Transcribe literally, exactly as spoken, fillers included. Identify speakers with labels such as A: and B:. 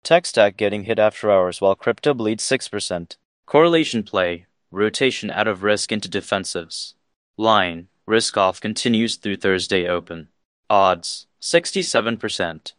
A: Tech stack getting hit after hours while crypto bleeds six percent. Correlation play, rotation out of risk into defensives. Line, risk off continues through Thursday open. Odds, sixty-seven percent.